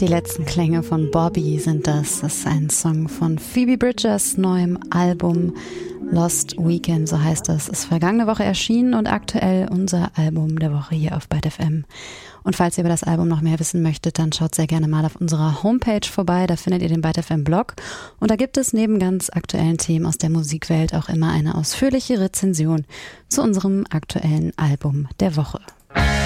Die letzten Klänge von Bobby sind das. Das ist ein Song von Phoebe Bridgers neuem Album Lost Weekend, so heißt das. Ist vergangene Woche erschienen und aktuell unser Album der Woche hier auf Byte FM. Und falls ihr über das Album noch mehr wissen möchtet, dann schaut sehr gerne mal auf unserer Homepage vorbei. Da findet ihr den Byte FM Blog. Und da gibt es neben ganz aktuellen Themen aus der Musikwelt auch immer eine ausführliche Rezension zu unserem aktuellen Album der Woche.